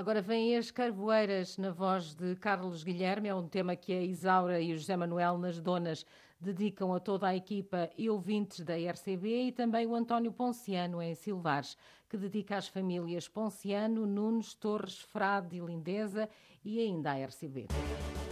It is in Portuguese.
Agora vêm as Carvoeiras na voz de Carlos Guilherme. É um tema que a Isaura e o José Manuel nas Donas dedicam a toda a equipa e ouvintes da RCB, e também o António Ponciano em Silvares, que dedica às famílias Ponciano, Nunes, Torres, Frade e Lindeza, e ainda à RCB.